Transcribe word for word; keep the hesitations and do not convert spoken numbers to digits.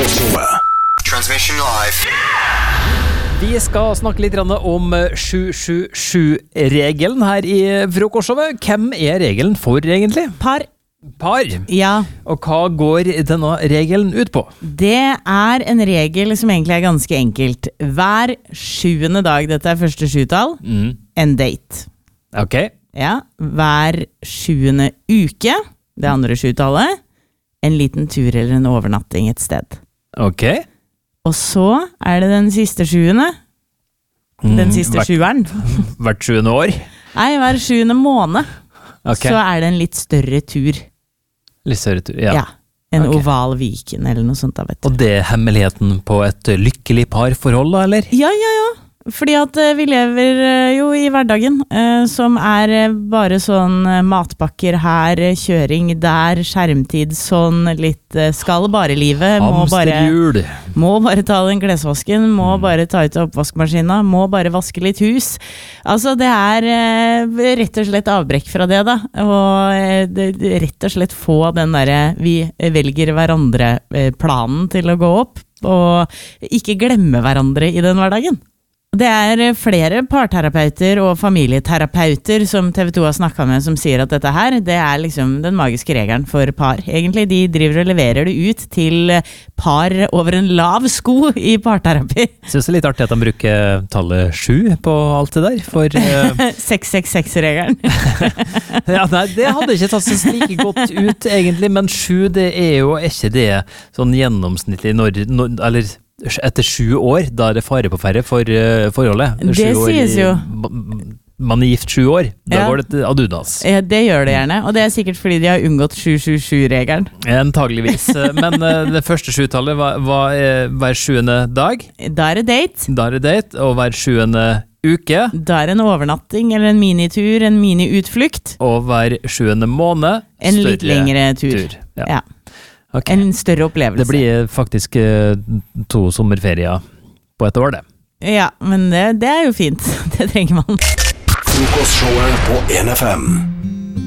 Transmission live. Vi skal snakke litt om sju sju sju-regelen her i frokostshowet. Hvem er regelen for egentlig? Par. Par? Ja. Og hva går denne regelen ut på? Det er en regel som egentlig er ganske enkelt. Hver sjuende dag, dette er første sjutall, mm. en date. Ok. Ja, hver sjuende uke, det andre sjutallet, en liten tur eller en overnatting et sted. Ok. Og så er det den siste sjuende. Den siste hvert, sjueren. Hvert sjuende år? Nei, hver sjuende måned. Okay. Så er det en litt større tur. Litt større tur, ja. Ja, en okay. oval Viken eller noe sånt da, vet du. Og det er hemmeligheten på et lykkelig parforhold da, eller? Ja, ja, ja. Fordi at vi lever jo i hverdagen, som er bare sånn matpakker her, kjøring der, skjermtid, sånn litt skal bare livet. Må bare, må bare ta den klesvasken, må mm. bare ta ut oppvaskmaskina, må bare vaske litt hus. Altså det er rett og slett avbrekk fra det da, og rett og slett få den der vi velger hverandre planen til å gå opp, og ikke glemme hverandre i den hverdagen. Det er flere parterapeuter og familieterapeuter som T V to har snakket med som sier at dette her, det er liksom den magiske regelen for par. Egentlig, de driver og leverer det ut til par over en lav sko i parterapi. Jeg synes det er litt artig at de bruker tallet sju på alt det der, for... Uh... seks seks seks-regelen. Ja, nei, det hadde ikke tatt seg like godt ut egentlig, men sju, det er jo ikke det sånn gjennomsnittlig når, når eller... etter sju år, da er det fare på færre for uh, forholdet. Det sies jo. Man er gift sju år, da ja. Går det til adunas. Ja, det gjør det gjerne, og det er sikkert fordi de har unngått sju sju sju-regelen. Antageligvis, men uh, det første sjutallet var, var uh, hver sjuende dag. Da er det date. Da er det date, og hver sjuende uke. Da er det en overnatting, eller en minitur, en mini-utflukt. Og hver sjuende måned. En litt lengre tur. tur. Ja. Ja. Okay. En større opplevelse. Det blir faktisk uh, to sommerferier på et år, det. Ja, men det, det er jo fint. Det trenger man. Frokostshowet på N F M.